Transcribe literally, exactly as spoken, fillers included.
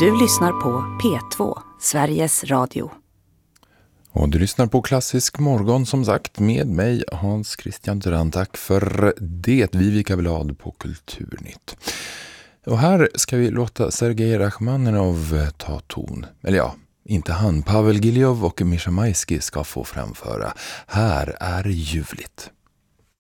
Du lyssnar på P två, Sveriges Radio. Och du lyssnar på Klassisk morgon som sagt med mig Hans Christian Durant. Tack för det, Vivica Blad på Kulturnytt. Och här ska vi låta Sergej Rachmaninov ta ton. Eller ja, inte han. Pavel Giljov och Misha Maisky ska få framföra. Här är ljuvligt.